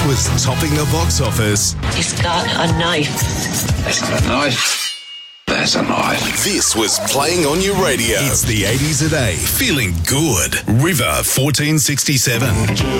This was topping the box office. He's got a knife. He's got a knife. There's a knife. This was playing on your radio. It's the 80s a day. Feeling good. River 1467.